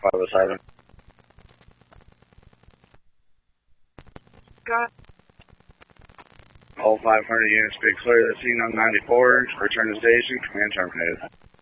507. Got it. All 500 units be clear to the scene on 94. Return to station. Command terminated.